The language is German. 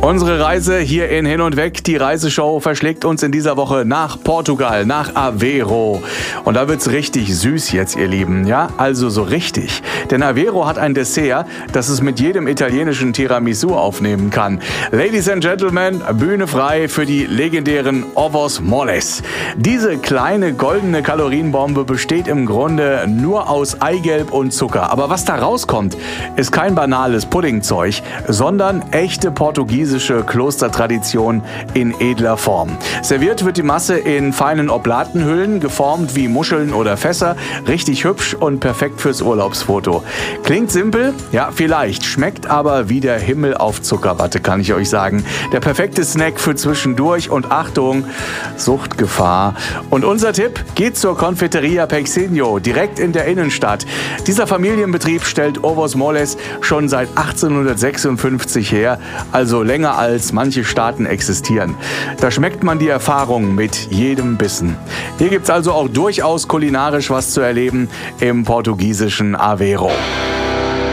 Unsere Reise hier in Hin und Weg, die Reiseshow, verschlägt uns in dieser Woche nach Portugal, nach Aveiro. Und da wird's richtig süß jetzt, ihr Lieben. Ja, also so richtig. Denn Aveiro hat ein Dessert, das es mit jedem italienischen Tiramisu aufnehmen kann. Ladies and Gentlemen, Bühne frei für die legendären Ovos Moles. Diese kleine goldene Kalorienbombe besteht im Grunde nur aus Eigelb und Zucker. Aber was da rauskommt, ist kein banales Puddingzeug, sondern echte portugiesische Klostertradition in edler Form. Serviert wird die Masse in feinen Oblatenhüllen, geformt wie Muscheln oder Fässer. Richtig hübsch und perfekt fürs Urlaubsfoto. Klingt simpel? Ja, vielleicht. Schmeckt aber wie der Himmel auf Zuckerwatte, kann ich euch sagen. Der perfekte Snack für zwischendurch und Achtung, Suchtgefahr. Und unser Tipp geht zur Confeiteria Peixinho, direkt in der Innenstadt. Dieser Familienbetrieb stellt Ovos Moles schon seit 1856 her, also länger als manche Staaten existieren. Da schmeckt man die Erfahrung mit jedem Bissen. Hier gibt's also auch durchaus kulinarisch was zu erleben im portugiesischen Aveiro.